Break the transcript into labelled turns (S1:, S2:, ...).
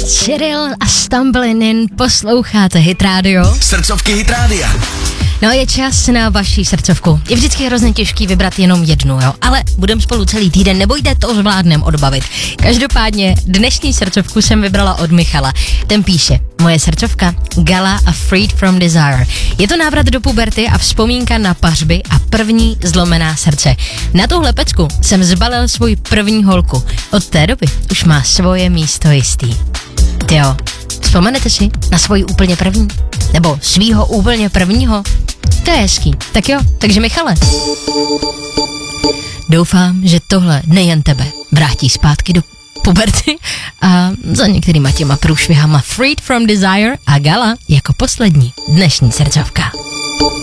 S1: Cyril a Stumbling In, posloucháte Hit Radio.
S2: Srdcovky Hit Rádia.
S1: No je čas na vaši srdcovku. Je vždycky hrozně těžký vybrat jenom jednu, jo? Ale budeme spolu celý týden, nebojte, to zvládnem odbavit. Každopádně dnešní srdcovku jsem vybrala od Michala. Ten píše: moje srdcovka, Gala a Freed from Desire. Je to návrat do puberty a vzpomínka na pařby a první zlomená srdce. Na tuhle pecku jsem zbalil svůj první holku. Od té doby už má svoje místo jistý. Tyjo, vzpomenete si na svoji úplně první? Nebo svýho úplně prvního? To je hezký. Tak jo, takže Michale. Doufám, že tohle nejen tebe vrátí zpátky do puberty a za některýma těma průšvihama Freed from Desire a Gala jako poslední dnešní srdcovka.